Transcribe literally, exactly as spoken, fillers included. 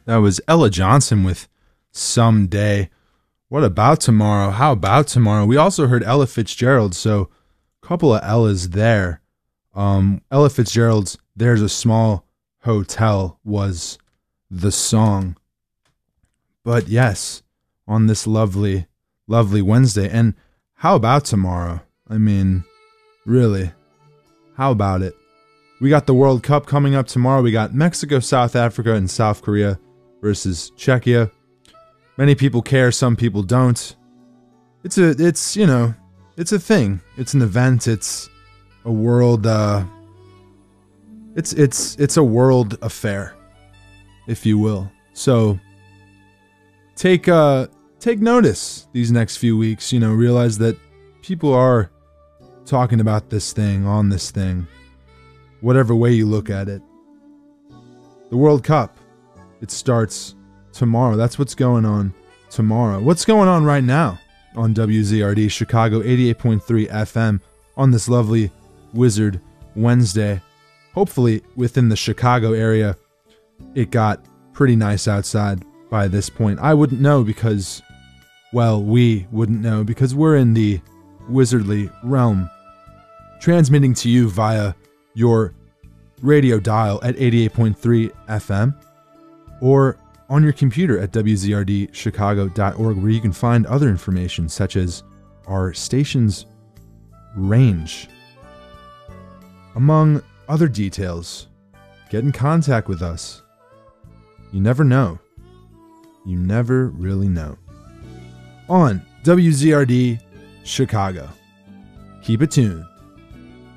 That was Ella Johnson with Someday. What about tomorrow? How about tomorrow? We also heard Ella Fitzgerald, so a couple of Ellas there. Um, Ella Fitzgerald's There's a Small Hotel was the song. But yes, on this lovely, lovely Wednesday. And how about tomorrow? I mean, really, how about it? We got the World Cup coming up tomorrow. We got Mexico, South Africa, and South Korea versus Czechia. Many people care, some people don't. It's a, it's, you know, it's a thing. It's an event. It's a world, uh, it's, it's, it's a world affair, if you will. So take, uh, take notice these next few weeks, you know, realize that people are talking about this thing, on this thing, whatever way you look at it. The World Cup, it starts tomorrow. That's what's going on tomorrow. What's going on right now on W Z R D Chicago eighty-eight point three F M on this lovely Wizard Wednesday? Hopefully within the Chicago area, it got pretty nice outside by this point. I wouldn't know because, well, we wouldn't know because we're in the wizardly realm, transmitting to you via your radio dial at eighty-eight point three F M or on your computer at w z r d chicago dot org, where you can find other information such as our station's range. Among other details, get in contact with us. You never know. You never really know. On W Z R D Chicago. Keep it tuned.